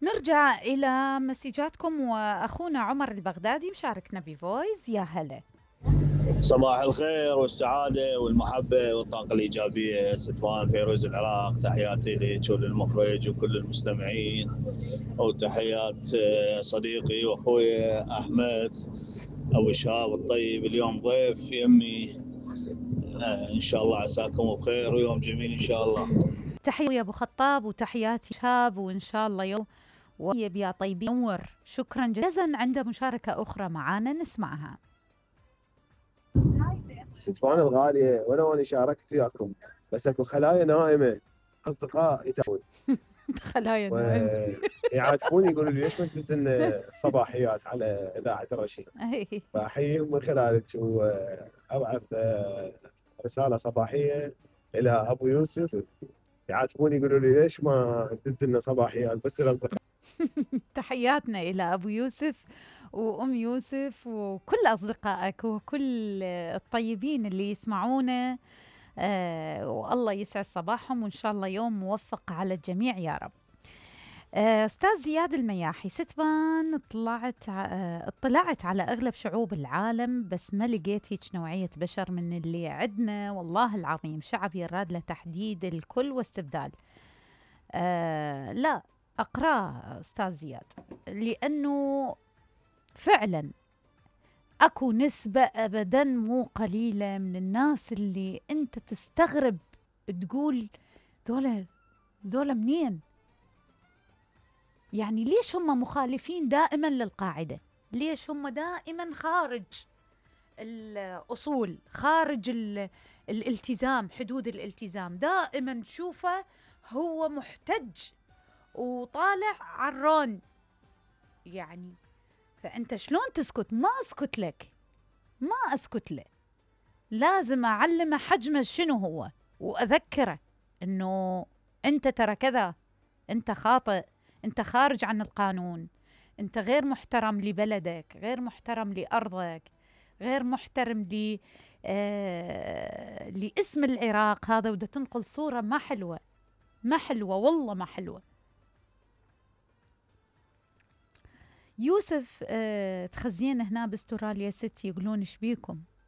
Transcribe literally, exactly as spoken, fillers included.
ونرجع إلى مسجاتكم وأخونا عمر البغدادي مشاركنا بفويس. يا هلا. صباح الخير والسعادة والمحبة والطاقة الإيجابية. ستوان فيروز العراق، تحياتي لك وللمخرج وكل المستمعين، وتحيات صديقي وأخوي أحمد أبو شهاب الطيب. اليوم ضيف يمي، إن شاء الله عساكم بخير ويوم جميل إن شاء الله. تحية يا أبو خطاب وتحياتي شهاب، وإن شاء الله يوم ويا طيبين. نور، شكرا جزيلا. عنده مشاركة أخرى معانا نسمعها. ستفان الغالية، ولو أنا شاركت وياكم بس أكو خلايا نائمة، أصدقاء يتابعون خلايا نائمة ويعاتبوني يقولوا لي ليش ما تدز لنا صباحيات على إذاعة رشيد، فأحييهم من خلالك وأبعث رسالة صباحية إلى أبو يوسف. يعاتبوني يقولوا لي ليش ما تدز لنا صباحيات بس الأصدقاء. تحياتنا إلى أبو يوسف وأم يوسف وكل أصدقائك وكل الطيبين اللي يسمعونا. آه والله يسعد صباحهم، وإن شاء الله يوم موفق على الجميع يا رب. آه أستاذ زياد المياحي، ستبان اطلعت آه اطلعت على أغلب شعوب العالم بس ما لقيت هيك نوعية بشر من اللي عندنا، والله العظيم شعب يراد له تحديد الكل واستبدال. آه لا أقراه أستاذ زياد، لأنه فعلا أكو نسبة أبدا مو قليلة من الناس اللي أنت تستغرب تقول ذولا ذولا منين؟ يعني ليش هم مخالفين دائما للقاعدة؟ ليش هم دائما خارج الأصول، خارج الالتزام، حدود الالتزام؟ دائما تشوفه هو محتج وطالع عران. يعني فأنت شلون تسكت؟ ما أسكت لك، ما أسكت له، لازم أعلمه حجمه شنو هو، وأذكره أنه أنت ترى كذا، أنت خاطئ، أنت خارج عن القانون، أنت غير محترم لبلدك، غير محترم لأرضك، غير محترم ل آه لاسم العراق هذا، وده تنقل صورة ما حلوة، ما حلوة والله ما حلوة. يوسف آه تخزين هنا باستراليا ست يقولون ايش بيكم؟